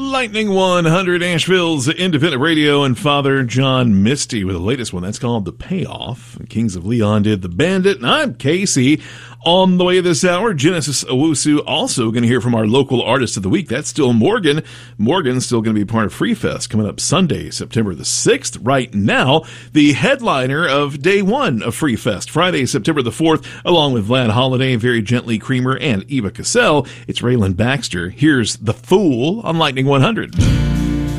Lightning 100, Asheville's independent radio, and Father John Misty with the latest one. That's called The Payoff. Kings of Leon did The Bandit, and I'm Casey. On the way this hour, Genesis Owusu, also going to hear from our local artist of the week. That's still Morgan. Morgan's still going to be part of Free Fest coming up Sunday, September the 6th. Right now, the headliner of day one of Free Fest, Friday, September the 4th, along with Vlad Holiday, Very Gently Creamer, and Eva Cassell. It's Raylan Baxter. Here's The Fool on Lightning 100.